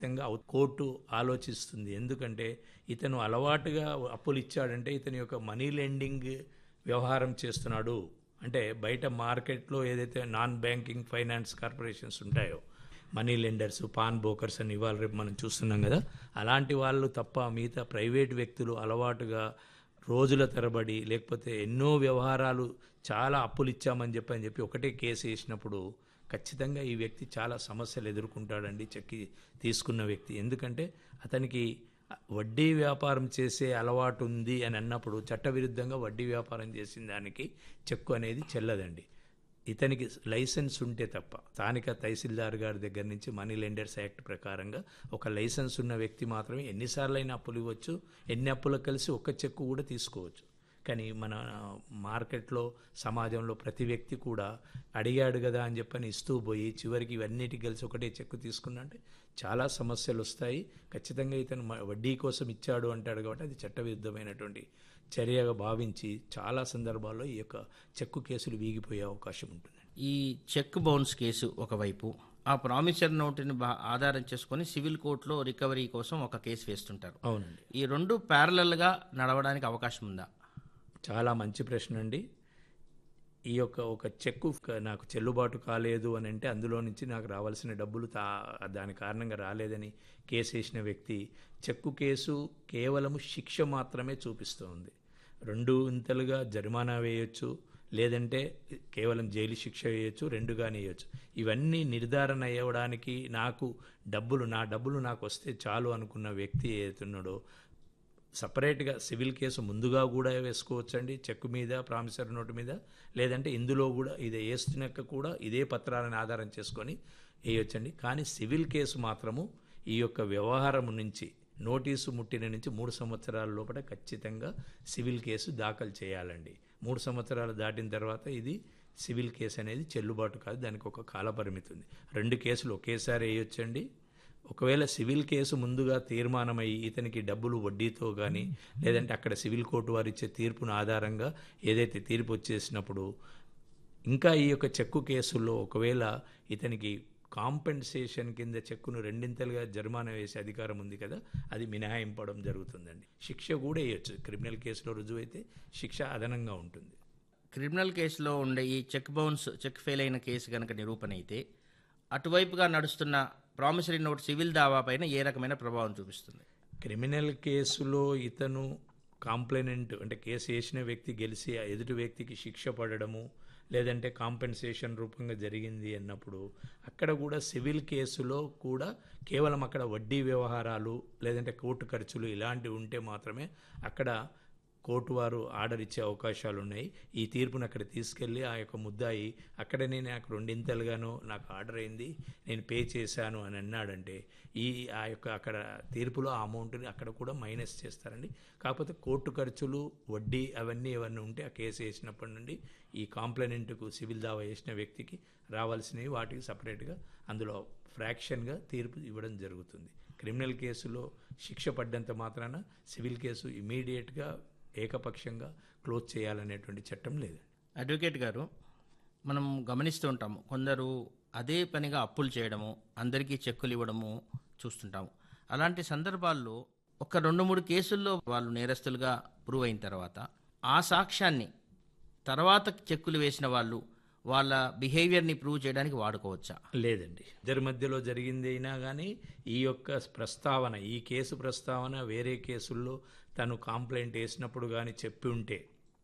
ఖచ్చితంగా కోర్టు ఆలోచిస్తుంది. ఎందుకంటే ఇతను అలవాటుగా అప్పులు ఇచ్చాడంటే ఇతని యొక్క మనీ లెండింగ్ వ్యవహారం చేస్తున్నాడు. అంటే బయట మార్కెట్లో ఏదైతే నాన్ బ్యాంకింగ్ ఫైనాన్స్ కార్పొరేషన్స్ ఉంటాయో, మనీ లెండర్స్, పాన్ బ్రోకర్స్ అని ఇవాళ రేపు మనం చూస్తున్నాం కదా, అలాంటి వాళ్ళు తప్ప మిగతా ప్రైవేట్ వ్యక్తులు అలవాటుగా రోజుల తరబడి లేకపోతే ఎన్నో వ్యవహారాలు చాలా అప్పులు ఇచ్చామని చెప్పి ఒకటే కేసు వేసినప్పుడు ఖచ్చితంగా ఈ వ్యక్తి చాలా సమస్యలు ఎదుర్కొంటాడండి, చెక్కి తీసుకున్న వ్యక్తి. ఎందుకంటే అతనికి వడ్డీ వ్యాపారం చేసే అలవాటు ఉంది అని అన్నప్పుడు చట్టవిరుద్ధంగా వడ్డీ వ్యాపారం చేసిన దానికి చెక్కు అనేది చెల్లదండి. ఇతనికి లైసెన్స్ ఉంటే తప్ప, స్థానిక తహసీల్దార్ గారి దగ్గర నుంచి మనీ లెండర్స్ యాక్ట్ ప్రకారంగా ఒక లైసెన్స్ ఉన్న వ్యక్తి మాత్రమే ఎన్నిసార్లైనా అప్పులు ఇవ్వచ్చు, ఎన్ని అప్పులకు కలిసి ఒక్క చెక్కు కూడా తీసుకోవచ్చు. కానీ మన మార్కెట్లో సమాజంలో ప్రతి వ్యక్తి కూడా అడిగాడు కదా అని చెప్పని ఇస్తూ పోయి చివరికి ఇవన్నిటికి కలిసి ఒకటే చెక్కు తీసుకున్నంటే చాలా సమస్యలు వస్తాయి. ఖచ్చితంగా ఇతను వడ్డీ కోసం ఇచ్చాడు అంటాడు కాబట్టి అది చట్టవిరుద్ధమైనటువంటి చర్యగా భావించి చాలా సందర్భాల్లో ఈ యొక్క చెక్కు కేసులు వీగిపోయే అవకాశం ఉంటుంది. ఈ చెక్ బౌన్స్ కేసు ఒకవైపు, ఆ ప్రామిసరీ నోటుని ఆధారం చేసుకొని సివిల్ కోర్టులో రికవరీ కోసం ఒక కేసు వేస్తుంటారు. అవునండి. ఈ రెండు ప్యారలల్గా నడవడానికి అవకాశం ఉందా? చాలా మంచి ప్రశ్న అండి. ఈ యొక్క ఒక చెక్కు నాకు చెల్లుబాటు కాలేదు అని అంటే అందులో నుంచి నాకు రావాల్సిన డబ్బులు దాని కారణంగా రాలేదని కేసు వేసిన వ్యక్తి చెక్కు కేసు కేవలము శిక్ష మాత్రమే చూపిస్తూ ఉంది. 2 ఇంతలుగా జరిమానా వేయొచ్చు, లేదంటే కేవలం జైలు శిక్ష వేయొచ్చు, 2గానే వేయొచ్చు. ఇవన్నీ నిర్ధారణ అయ్యడానికి నా డబ్బులు నాకు వస్తే చాలు అనుకున్న వ్యక్తి ఏతున్నాడో సపరేట్గా సివిల్ కేసు ముందుగా కూడా వేసుకోవచ్చండి, చెక్కు మీద, ప్రామిసరీ నోటు మీద, లేదంటే ఇందులో కూడా ఇదే వేస్తున్నాక కూడా ఇదే పత్రాలను ఆధారం చేసుకొని వేయొచ్చండి. కానీ సివిల్ కేసు మాత్రము ఈ యొక్క వ్యవహారం నుంచి నోటీసు ముట్టిన నుంచి 3 సంవత్సరాల లోపల ఖచ్చితంగా సివిల్ కేసు దాఖలు చేయాలండి. 3 సంవత్సరాలు దాటిన తర్వాత ఇది సివిల్ కేసు అనేది చెల్లుబాటు కాదు, దానికి ఒక కాలపరిమితి ఉంది. 2 కేసులు ఒకేసారి వేయొచ్చండి. ఒకవేళ సివిల్ కేసు ముందుగా తీర్మానమై ఇతనికి డబ్బులు వడ్డీతో కానీ లేదంటే అక్కడ సివిల్ కోర్టు వారు ఇచ్చే తీర్పును ఆధారంగా ఏదైతే తీర్పు వచ్చేసినప్పుడు ఇంకా ఈ యొక్క చెక్కు కేసుల్లో ఒకవేళ ఇతనికి కాంపెన్సేషన్ కింద చెక్కును 2 జరిమానా వేసే అధికారం ఉంది కదా, అది మినహాయింపడం జరుగుతుందండి. శిక్ష కూడా వేయచ్చు. క్రిమినల్ కేసులో రుజువైతే శిక్ష అదనంగా ఉంటుంది. క్రిమినల్ కేసులో ఉండే ఈ చెక్ ఫెయిల్ అయిన కేసు కనుక నిరూపణ అయితే అటువైపుగా నడుస్తున్న ప్రామిసరీ నోట్ సివిల్ దావా పైన ఏ రకమైన ప్రభావం చూపిస్తుంది? క్రిమినల్ కేసులో ఇతను కాంప్లైనెంట్ అంటే కేసు వేసిన వ్యక్తి గెలిచి ఎదుటి వ్యక్తికి శిక్ష పడడము లేదంటే కాంపెన్సేషన్ రూపంగా జరిగింది అన్నప్పుడు అక్కడ కూడా సివిల్ కేసులో కూడా కేవలం అక్కడ వడ్డీ వ్యవహారాలు లేదంటే కోర్టు ఖర్చులు ఇలాంటివి ఉంటే మాత్రమే అక్కడ కోర్టు వారు ఆర్డర్ ఇచ్చే అవకాశాలు ఉన్నాయి. ఈ తీర్పును అక్కడ తీసుకెళ్ళి ఆ యొక్క ముద్దాయి అక్కడనే నాకు 2 నాకు ఆర్డర్ అయింది, నేను పే చేశాను అని అన్నాడంటే ఆ యొక్క అక్కడ తీర్పులో ఆ అమౌంట్ని అక్కడ కూడా మైనస్ చేస్తారండి. కాకపోతే కోర్టు ఖర్చులు, వడ్డీ అవన్నీ ఉంటే ఆ కేసు వేసినప్పటి నుండి ఈ కాంప్లైనెంట్కు సివిల్ దావా వేసిన వ్యక్తికి రావాల్సినవి వాటికి సపరేట్గా అందులో ఫ్రాక్షన్గా తీర్పు ఇవ్వడం జరుగుతుంది. క్రిమినల్ కేసులో శిక్ష పడ్డంత మాత్రాన సివిల్ కేసు ఇమీడియట్గా ఏకపక్షంగా క్లోజ్ చేయాలనేటువంటి చట్టం లేదు. అడ్వకేట్ గారు, మనం గమనిస్తూ ఉంటాము, కొందరు అదే పనిగా అప్పులు చేయడము, అందరికీ చెక్కులు ఇవ్వడము చూస్తుంటాము. అలాంటి సందర్భాల్లో ఒక 2-3 కేసుల్లో వాళ్ళు నేరస్తులుగా ప్రూవ్ అయిన తర్వాత ఆ సాక్ష్యాన్ని తర్వాత చెక్కులు వేసిన వాళ్ళు వాళ్ళ బిహేవియర్ని ప్రూవ్ చేయడానికి వాడుకోవచ్చా? లేదండి. ఇద్దరి మధ్యలో జరిగింది అయినా కానీ ఈ యొక్క ప్రస్తావన, ఈ కేసు ప్రస్తావన వేరే కేసుల్లో తను కాంప్లైంట్ వేసినప్పుడు కానీ చెప్పి ఉంటే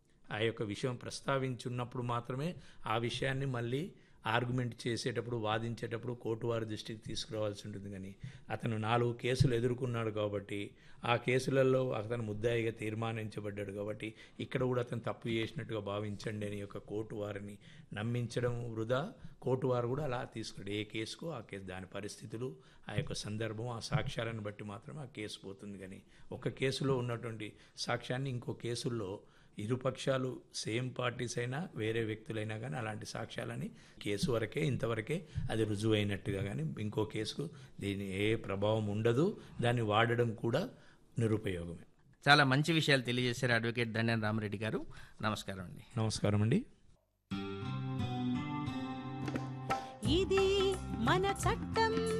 ఆ యొక్క విషయం ప్రస్తావించున్నప్పుడు మాత్రమే ఆ విషయాన్ని మళ్ళీ ఆర్గ్యుమెంట్ చేసేటప్పుడు, వాదించేటప్పుడు కోర్టు వారి దృష్టికి తీసుకురావాల్సి ఉంటుంది. కానీ అతను 4 కేసులు ఎదుర్కొన్నాడు కాబట్టి ఆ కేసులలో అతను ముద్దాయిగా తీర్మానించబడ్డాడు కాబట్టి ఇక్కడ కూడా అతను తప్పు చేసినట్టుగా భావించండి అని యొక్క కోర్టు వారిని నమ్మించడం వృధా. కోర్టు వారు కూడా అలా తీసుకుంటారు. ఏ కేసుకు ఆ కేసు దాని పరిస్థితులు, ఆ యొక్క సందర్భం, ఆ సాక్ష్యాలను బట్టి మాత్రమే ఆ కేసు పోతుంది. కానీ ఒక కేసులో ఉన్నటువంటి సాక్ష్యాన్ని ఇంకో కేసుల్లో ఇరుపక్షాలు సేమ్ పార్టీస్ అయినా వేరే వ్యక్తులైనా కానీ అలాంటి సాక్ష్యాలని కేసు వరకే ఇంతవరకే అది రుజువైనట్టుగా, కానీ ఇంకో కేసుకు దీని ఏ ప్రభావం ఉండదు. దాన్ని వాడడం కూడా నిరుపయోగమే. చాలా మంచి విషయాలు తెలియజేశారు అడ్వకేట్ దండెన రామిరెడ్డి గారు. నమస్కారం అండి. నమస్కారం అండి. ఇది మన చట్టం.